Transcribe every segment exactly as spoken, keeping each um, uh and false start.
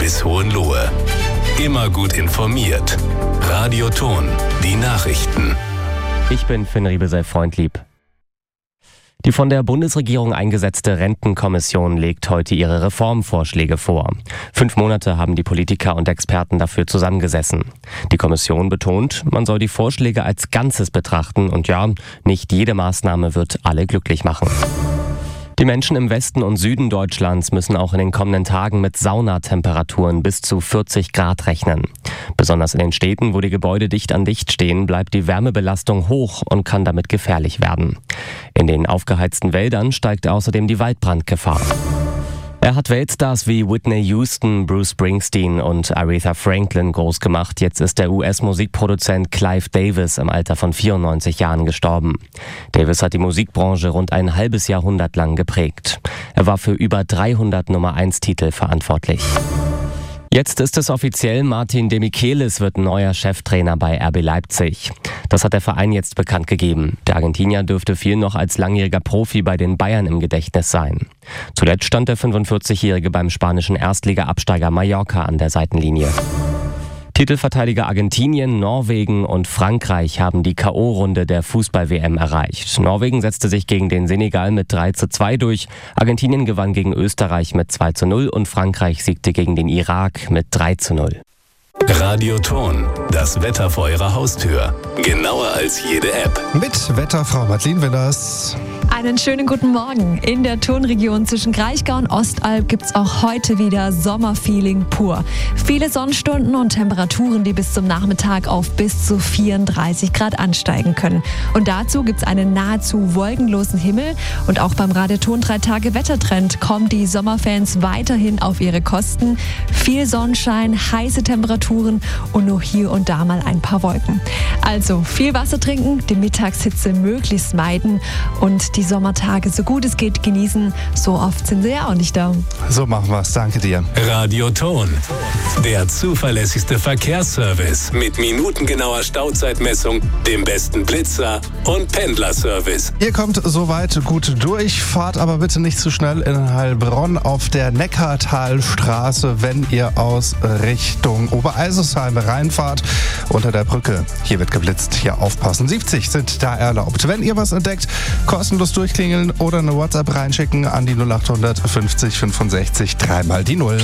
bis Hohenlohe. Immer gut informiert. Radio Ton, die Nachrichten. Ich bin Finn Riebesell-Freundlieb. Die von der Bundesregierung eingesetzte Rentenkommission legt heute ihre Reformvorschläge vor. Fünf Monate haben die Politiker und Experten dafür zusammengesessen. Die Kommission betont, man soll die Vorschläge als Ganzes betrachten und ja, nicht jede Maßnahme wird alle glücklich machen. Die Menschen im Westen und Süden Deutschlands müssen auch in den kommenden Tagen mit Saunatemperaturen bis zu vierzig Grad rechnen. Besonders in den Städten, wo die Gebäude dicht an dicht stehen, bleibt die Wärmebelastung hoch und kann damit gefährlich werden. In den aufgeheizten Wäldern steigt außerdem die Waldbrandgefahr. Er hat Weltstars wie Whitney Houston, Bruce Springsteen und Aretha Franklin groß gemacht. Jetzt ist der U S-Musikproduzent Clive Davis im Alter von vierundneunzig Jahren gestorben. Davis hat die Musikbranche rund ein halbes Jahrhundert lang geprägt. Er war für über dreihundert Nummer eins Titel verantwortlich. Jetzt ist es offiziell, Martin Demichelis wird neuer Cheftrainer bei R B Leipzig. Das hat der Verein jetzt bekannt gegeben. Der Argentinier dürfte vielen noch als langjähriger Profi bei den Bayern im Gedächtnis sein. Zuletzt stand der fünfundvierzigjährige beim spanischen Erstliga-Absteiger Mallorca an der Seitenlinie. Titelverteidiger Argentinien, Norwegen und Frankreich haben die K O-Runde der Fußball-W M erreicht. Norwegen setzte sich gegen den Senegal mit drei zu zwei durch, Argentinien gewann gegen Österreich mit zwei zu null und Frankreich siegte gegen den Irak mit drei zu null. Radio Ton, das Wetter vor Ihrer Haustür. Genauer als jede App. Mit Wetterfrau Madeleine Willers. Einen schönen guten Morgen. In der Tonregion zwischen Kraichgau und Ostalb gibt es auch heute wieder Sommerfeeling pur. Viele Sonnenstunden und Temperaturen, die bis zum Nachmittag auf bis zu vierunddreißig Grad ansteigen können. Und dazu gibt es einen nahezu wolkenlosen Himmel. Und auch beim Radio Ton drei Tage Wettertrend kommen die Sommerfans weiterhin auf ihre Kosten. Viel Sonnenschein, heiße Temperaturen und nur hier und da mal ein paar Wolken. Also viel Wasser trinken, die Mittagshitze möglichst meiden und die Sommertage so gut es geht genießen. So oft sind sie ja auch nicht da. So machen wir es. Danke dir. Radio Ton, der zuverlässigste Verkehrsservice mit minutengenauer Stauzeitmessung, dem besten Blitzer und Pendlerservice. Ihr kommt soweit gut durch, fahrt aber bitte nicht zu schnell in Heilbronn auf der Neckartalstraße, wenn ihr aus Richtung Obereiselsheim reinfahrt unter der Brücke. Hier wird geblitzt, hier aufpassen. siebzig sind da erlaubt. Wenn ihr was entdeckt, kostenlos durchklingeln oder eine WhatsApp reinschicken an die null achthundert fünfzig fünfundsechzig dreimal die null.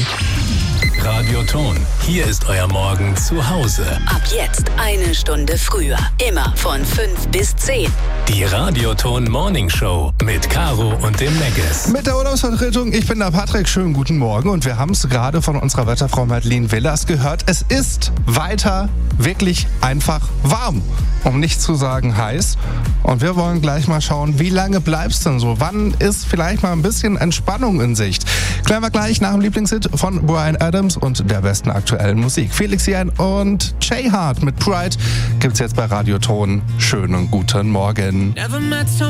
Radio Ton, hier ist euer Morgen zu Hause. Ab jetzt eine Stunde früher. Immer von fünf bis zehn. Die Radio Ton Morning Show mit Caro und dem Megges. Mit der Urlaubsvertretung, ich bin der Patrick, schönen guten Morgen und wir haben es gerade von unserer Wetterfrau Madeleine Willers gehört. Es ist weiter wirklich einfach warm, um nicht zu sagen heiß. Und wir wollen gleich mal schauen, wie lange bleibt's denn so? Wann ist vielleicht mal ein bisschen Entspannung in Sicht? Klären wir gleich nach dem Lieblingshit von Bryan Adams und der besten aktuellen Musik. Felix Jähn und Jay Hart mit Pride gibt's jetzt bei Radio Ton. Schönen guten Morgen.